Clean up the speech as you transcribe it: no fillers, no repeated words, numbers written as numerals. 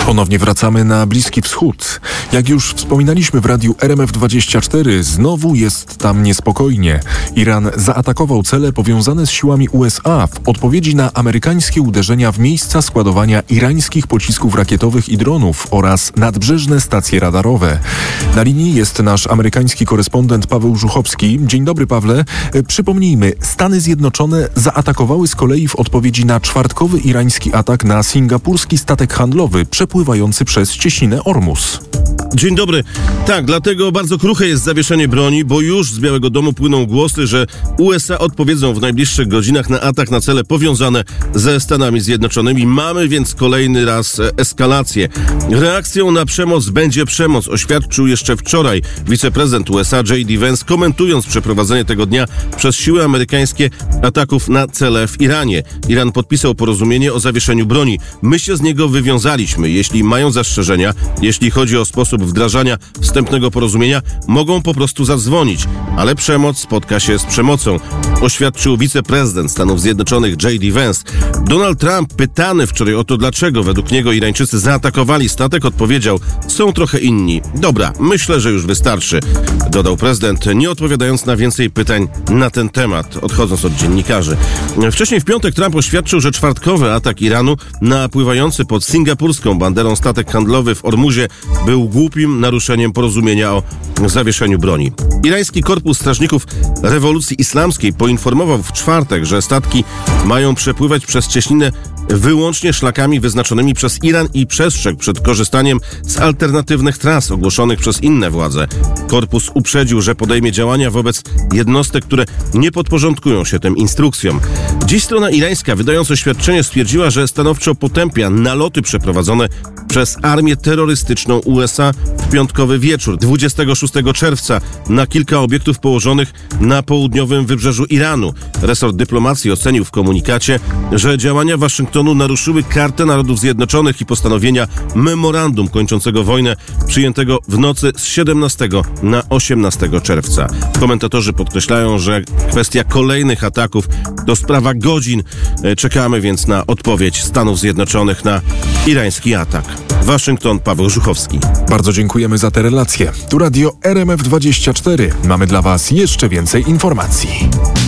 Ponownie wracamy na Bliski Wschód. Jak już wspominaliśmy w radiu RMF24, znowu jest tam niespokojnie. Iran zaatakował cele powiązane z siłami USA w odpowiedzi na amerykańskie uderzenia w miejsca składowania irańskich pocisków rakietowych i dronów oraz nadbrzeżne stacje radarowe. Na linii jest nasz amerykański korespondent Paweł Żuchowski. Dzień dobry, Pawle. Przypomnijmy, Stany Zjednoczone zaatakowały z kolei w odpowiedzi na czwartkowy irański atak na singapurski statek handlowy przepływający przez cieśninę Ormus. Dzień dobry. Tak, dlatego bardzo kruche jest zawieszenie broni, bo już z Białego Domu płyną głosy, że USA odpowiedzą w najbliższych godzinach na atak na cele powiązane ze Stanami Zjednoczonymi. Mamy więc kolejny raz eskalację. Reakcją na przemoc będzie przemoc, oświadczył jeszcze wczoraj wiceprezydent USA J.D. Vance, komentując przeprowadzenie tego dnia przez siły amerykańskie ataków na cele w Iranie. Iran podpisał porozumienie o zawieszeniu broni. My się z niego wywiązaliśmy. Jeśli mają zastrzeżenia, jeśli chodzi o sposób wdrażania wstępnego porozumienia, mogą po prostu zadzwonić, ale przemoc spotka się z przemocą, oświadczył wiceprezydent Stanów Zjednoczonych J.D. Vance. Donald Trump, pytany wczoraj o to, dlaczego według niego Irańczycy zaatakowali statek, odpowiedział: są trochę inni. Dobra, myślę, że już wystarczy, dodał prezydent, nie odpowiadając na więcej pytań na ten temat, odchodząc od dziennikarzy. Wcześniej w piątek Trump oświadczył, że czwartkowy atak Iranu na pływający pod singapurską banderą statek handlowy w Ormuzie był głupim naruszeniem porozumienia o zawieszeniu broni. Irański Korpus Strażników Rewolucji Islamskiej poinformował w czwartek, że statki mają przepływać przez cieśninę wyłącznie szlakami wyznaczonymi przez Iran i przestrzegł przed korzystaniem z alternatywnych tras ogłoszonych przez inne władze. Korpus uprzedził, że podejmie działania wobec jednostek, które nie podporządkują się tym instrukcjom. Dziś strona irańska, wydając oświadczenie, stwierdziła, że stanowczo potępia naloty przeprowadzone przez armię terrorystyczną USA w piątkowy wieczór 26 czerwca na kilka obiektów położonych na południowym wybrzeżu Iranu. Resort dyplomacji ocenił w komunikacie, że działania Waszyngtonu naruszyły Kartę Narodów Zjednoczonych i postanowienia memorandum kończącego wojnę przyjętego w nocy z 17 na 18 czerwca. Komentatorzy podkreślają, że kwestia kolejnych ataków to sprawa godzin. Czekamy więc na odpowiedź Stanów Zjednoczonych na irański atak. Waszyngton, Paweł Żuchowski. Bardzo dziękujemy za te relacje. Tu radio RMF24. Mamy dla Was jeszcze więcej informacji.